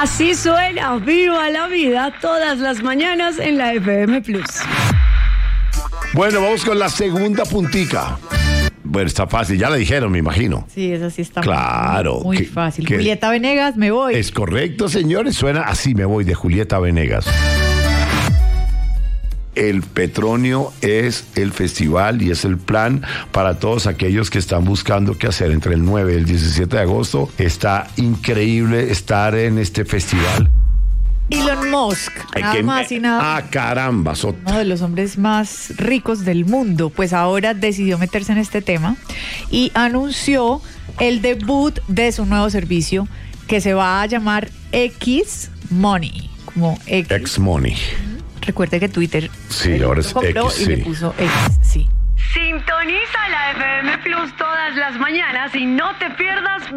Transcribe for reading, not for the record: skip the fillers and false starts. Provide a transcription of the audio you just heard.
Así suena Viva la Vida todas las mañanas en la FM Plus. Bueno, vamos con la segunda puntica. Bueno, está fácil, ya la dijeron, me imagino. Sí, eso sí está Claro. muy fácil. Julieta Venegas, me voy. Es correcto, señores, suena así, me voy, de Julieta Venegas. El Petronio es el festival y es el plan para todos aquellos que están buscando qué hacer entre el 9 y el 17 de agosto. Está increíble estar en este festival. Elon Musk, nada más y nada. Ah, caramba. Uno de los hombres más ricos del mundo, pues ahora decidió meterse en este tema y anunció el debut de su nuevo servicio que se va a llamar X Money, como X Money. Recuerde que Twitter ahora es compró X, y le sí. puso X, sí. Sintoniza la FM Plus todas las mañanas y no te pierdas